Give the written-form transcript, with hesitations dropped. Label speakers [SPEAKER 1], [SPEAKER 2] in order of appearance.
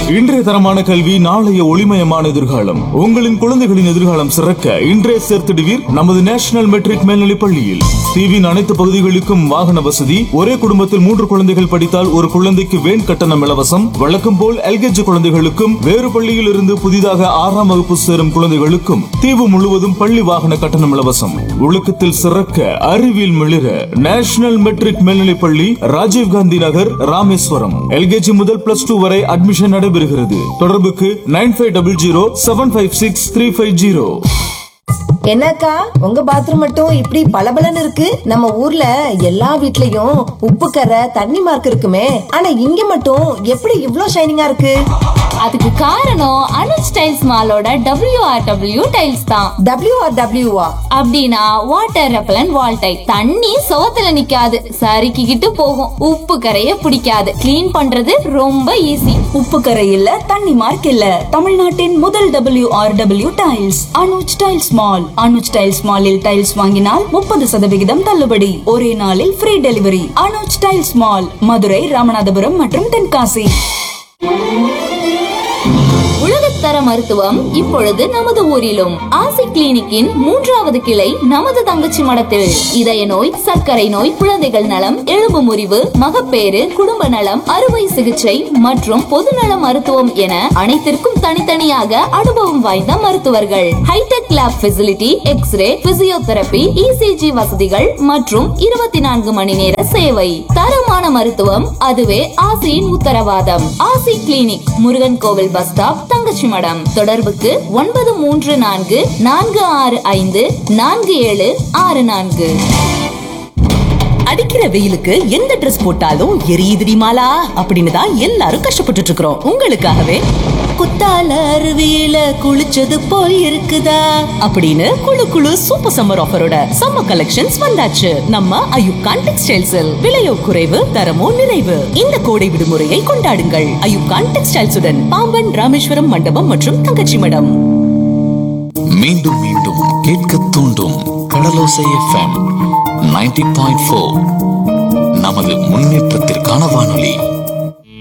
[SPEAKER 1] இன்றைய தரமான கல்வி நாளைய ஒளிமயமான எதிர்காலம். உங்களின் குழந்தைகளின் எதிர்காலம் சிறக்க இன்றைய சேர்த்திடுவீர் நமது நேஷனல் மெட்ரிக் மேல்நிலைப் பள்ளியில். தீவின் அனைத்து பகுதிகளுக்கும் வாகன வசதி. ஒரே குடும்பத்தில் 3 குழந்தைகள் படித்தால் ஒரு குழந்தைக்கு வேன் கட்டணம் இலவசம். வழக்கம் போல் எல்கேஜி குழந்தைகளுக்கும் வேறு பள்ளியில் இருந்து புதிதாக 6ஆம் வகுப்பு சேரும் குழந்தைகளுக்கும் தீவு முழுவதும் பள்ளி வாகன கட்டணம் இலவசம். ஒழுக்கத்தில் சிறக்க, அறிவியல் மிளிர நேஷனல் மெட்ரிக் மேல்நிலைப் பள்ளி, ராஜீவ்காந்தி நகர், ராமேஸ்வரம். எல்கேஜி முதல் +2 வரை அட்மிஷன் நடைபெறுகிறது. தொடர்புக்கு 9500756350.
[SPEAKER 2] என்னக்கா, உங்க பாத்ரூம் மட்டும் இப்படி பளபளன்னு இருக்கு? நம்ம ஊர்ல எல்லா வீட்லயும் உப்பு கரை, தண்ணி மார்க் இருக்குமே, ஆனா இங்க மட்டும் எப்படி இவ்ளோ ஷைனிங்கா இருக்கு?
[SPEAKER 3] அதுக்கு காரணம் அனுஜ் டைல்ஸ் மாலோட WRW டைல்ஸ் தான்.
[SPEAKER 2] WRW-வா?
[SPEAKER 3] அப்படின்னா வாட்டர் ரெப்பலண்ட் வால் டைல். தண்ணி சோத்துல நிக்காது, சறுக்கிக்கிட்டு போகும். உப்பு கரைய பிடிக்காது, கிளீன் பண்றது ரொம்ப ஈஸி.
[SPEAKER 4] உப்பு கரை இல்ல, தண்ணி மார்க் இல்ல. தமிழ்நாட்டின் முதல் WRW tiles Anuj tiles mall. Anuj tiles மாலில் டைல்ஸ் வாங்கினால் 30% தள்ளுபடி. ஒரே நாளில் free delivery. Anuj tiles mall, Madurai, Ramanathapuram மற்றும் தென்காசி.
[SPEAKER 3] உலகத்தர மருத்துவம் இப்பொழுது நமது ஊரிலும். ஆசி கிளினிக்கின் 3வது கிளை நமது தங்கச்சி மடத்தில். இதய நோய், சர்க்கரை நோய், குழந்தைகள் நலம், எலும்பு முறிவு, மகப்பேறு, குடும்ப நலம், அறுவை சிகிச்சை மற்றும் பொதுநல மருத்துவம் என அனைத்திற்கும் தனித்தனியாக அனுபவம் வாய்ந்த மருத்துவர்கள். Hitech lab facility, x ray, physiotherapy, ECG வசதிகள் மற்றும் 24 மணி நேர சேவை. தரமான மருத்துவம், அதுவே ஆசியின் உத்தரவாதம். ஆசி கிளினிக், முருகன் கோவில் பஸ் ஸ்டாப், தங்கச்சி மடம். தொடர்புக்கு 9344544764.
[SPEAKER 4] அடிக்கிற வெயிலுக்கு எந்த ட்ரெஸ் போட்டாலும் எரியுதுடி மாலா அப்படின்னு தான் எல்லாரும் கஷ்டப்பட்டுட்டு இருக்கிறோம். உங்களுக்காகவே குத்தால அருவியில குளிச்சது போல் இருக்குதா அப்படின்னு குளு குளு சூப்பர் சம்மர் ஆஃபரோட சம்மர் கலெக்ஷன்ஸ் வந்தாச்சு நம்ம அயூப் கான் டெக்ஸ்டைல்ஸில். விலையோ குறைவு, தரமோ நிறைவு. இந்த கோடை விடுமுறையை கொண்டாடுங்கள் அயூப் கான் டெக்ஸ்டைல்ஸுடன். பாம்பன், ராமேஸ்வரம் மண்டபம் மற்றும் தங்கச்சி மடம்.
[SPEAKER 5] மீண்டும் மீண்டும் கேட்க தூண்டும் கடலோசை FM 90.4 நமது முன்னேற்றத்திற்கான வானொலி.